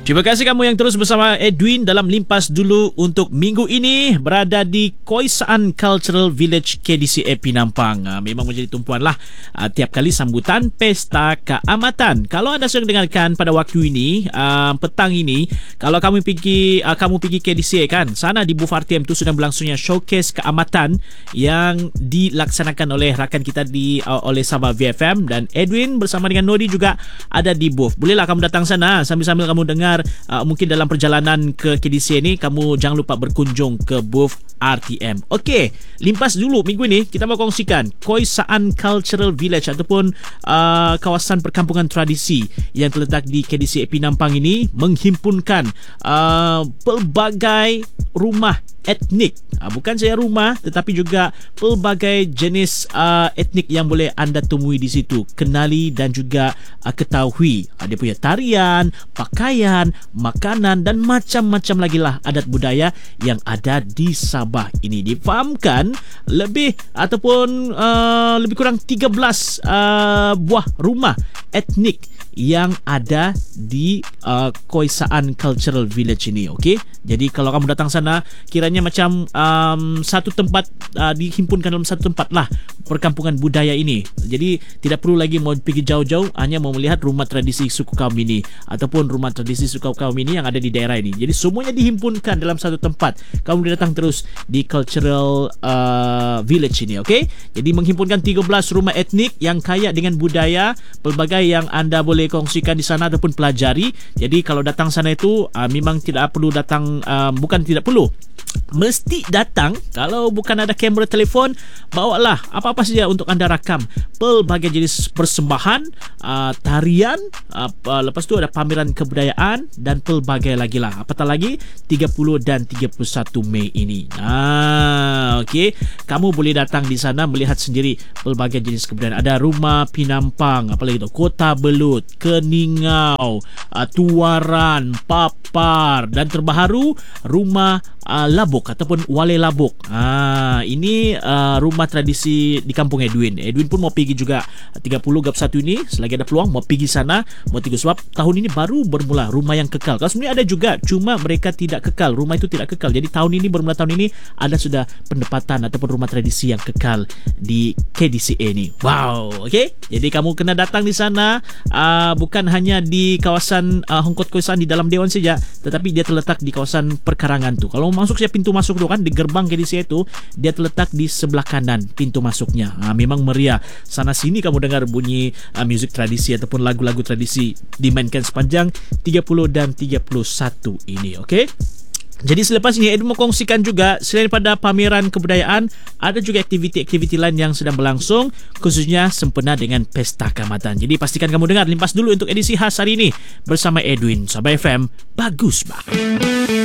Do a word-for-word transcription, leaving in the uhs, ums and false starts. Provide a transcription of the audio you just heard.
Terima kasih kamu yang terus bersama Edwin dalam Limpas Dulu untuk minggu ini, berada di Koisaan Cultural Village K D C A Penampang. Uh, memang menjadi tumpuan lah uh, tiap kali sambutan Pesta Keamatan. Kalau anda sedang dengarkan pada waktu ini, uh, petang ini, kalau kamu pergi uh, kamu pergi K D C A kan, sana di booth R T M tu sedang berlangsungnya showcase keamatan yang dilaksanakan oleh rakan kita di uh, oleh Sabah V F M, dan Edwin bersama dengan Nodi juga ada di booth. Bolehlah kamu datang sana sambil-sambil kamu dengar. Uh, mungkin dalam perjalanan ke K D C ni, kamu jangan lupa berkunjung ke booth R T M. Okey, limpas dulu minggu ini kita mau kongsikan Koisaan Cultural Village ataupun uh, kawasan perkampungan tradisi yang terletak di K D C A Penampang ini menghimpunkan uh, pelbagai rumah etnik. Uh, bukan saja rumah tetapi juga pelbagai jenis uh, etnik yang boleh anda temui di situ, kenali dan juga uh, ketahui. Uh, dia punya tarian, pakaian, makanan dan macam-macam lagi lah adat budaya yang ada di Sabah ini. Difahamkan lebih ataupun uh, lebih kurang tiga belas uh, buah rumah etnik yang ada di uh, Koisaan Cultural Village ini. Okey, jadi kalau kamu datang sana, kiranya macam um, satu tempat uh, dihimpunkan dalam satu tempat lah perkampungan budaya ini. Jadi tidak perlu lagi mau pergi jauh-jauh, hanya mau melihat rumah tradisi suku kaum ini ataupun rumah tradisi suku kaum ini yang ada di daerah ini. Jadi semuanya dihimpunkan dalam satu tempat. Kamu boleh datang terus di Cultural uh, Village ini. Okey, jadi menghimpunkan tiga belas rumah etnik yang kaya dengan budaya pelbagai yang anda boleh kongsikan di sana ataupun pelajari. Jadi kalau datang sana itu uh, memang tidak perlu datang, uh, bukan tidak perlu, mesti datang. Kalau bukan ada kamera telefon, bawalah apa-apa saja untuk anda rakam pelbagai jenis persembahan, uh, tarian, uh, lepas tu ada pameran kebudayaan dan pelbagai lagi lah. Apatah lagi tiga puluh dan tiga puluh satu Mei ini. Ah, okey, kamu boleh datang di sana melihat sendiri pelbagai jenis kebudayaan. Ada rumah Penampang, apa lagi tu, Kota Belut, Keningau, uh, Tuaran, Papar, dan terbaru rumah uh, Labuk ataupun Wale Labuk. Ah, ini uh, rumah tradisi di kampung Edwin. Edwin pun mau pergi juga tiga puluh gap satu ini, selagi ada peluang mau pergi sana, mau tiga, sebab tahun ini baru bermula rumah yang kekal. Kalau sebenarnya ada juga, cuma mereka tidak kekal, rumah itu tidak kekal. Jadi tahun ini, bermula tahun ini, ada sudah pendapatan ataupun rumah tradisi yang kekal di K D C A ni. Wow, okey. Jadi kamu kena datang di sana. Uh, bukan hanya di kawasan uh, Hongkot Koisaan di dalam Dewan saja, tetapi dia terletak di kawasan perkarangan tu. Kalau masuk saja pintu masuk tu kan, di gerbang K D C A tu, dia terletak di sebelah kanan pintu masuknya. Uh, memang meriah. Sana sini kamu dengar bunyi uh, muzik tradisi ataupun lagu-lagu tradisi dimainkan sepanjang tiga puluh dan tiga puluh satu ini. Okey. Jadi selepas ini Edwin mau kongsikan juga, selain pada pameran kebudayaan, ada juga aktiviti-aktiviti lain yang sedang berlangsung, khususnya sempena dengan Pesta Keamatan. Jadi pastikan kamu dengar Limpas Dulu untuk edisi khas hari ini bersama Edwin, Sabah F M. Bagus bah.